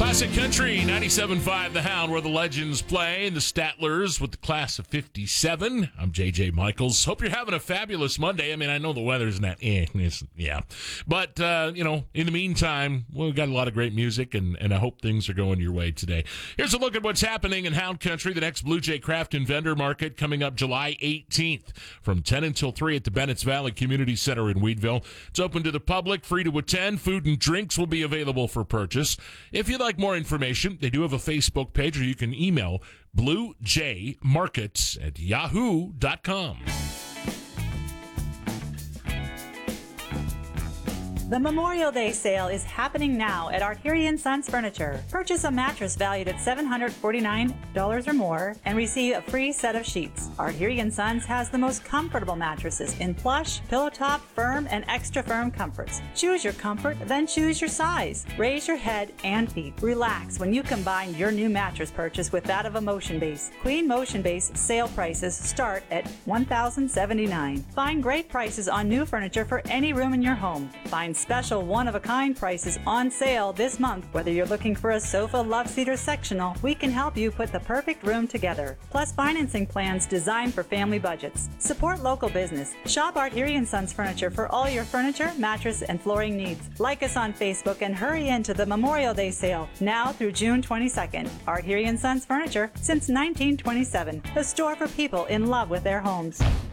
Classic Country, 97.5 The Hound, where the legends play, and the Statlers with the class of 57. I'm J.J. Michaels. Hope you're having a fabulous Monday. I mean, I know the weather's not, yeah. But, in the meantime, we've got a lot of great music, and I hope things are going your way today. Here's a look at what's happening in Hound Country, the next Blue Jay Craft and Vendor Market coming up July 18th from 10 until 3 at the Bennett's Valley Community Center in Weedville. It's open to the public, free to attend. Food and drinks will be available for purchase. If you'd like more information, they do have a Facebook page, or you can email bluejmarkets@yahoo.com. The Memorial Day sale is happening now at Arteri & Sons Furniture. Purchase a mattress valued at $749 or more and receive a free set of sheets. Arteri & Sons has the most comfortable mattresses in plush, pillow top, firm, and extra firm comforts. Choose your comfort, then choose your size. Raise your head and feet. Relax when you combine your new mattress purchase with that of a Motion Base. Queen Motion Base sale prices start at $1,079. Find great prices on new furniture for any room in your home. Find special one-of-a-kind prices on sale this month. Whether you're looking for a sofa, love seat, or sectional, we can help you put the perfect room together. Plus financing plans designed for family budgets. Support local business. Shop Arteri & Sons Furniture for all your furniture, mattress, and flooring needs. Like us on Facebook and hurry into the Memorial Day sale now through June 22nd. Arteri & Sons Furniture since 1927. The store for people in love with their homes.